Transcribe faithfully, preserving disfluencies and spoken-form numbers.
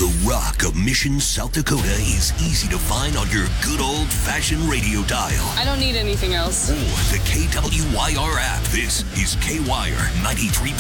The rock of Mission, South Dakota is easy to find on your good old-fashioned radio dial. I don't need anything else. Or the K W Y R app. This is K-Wire ninety-three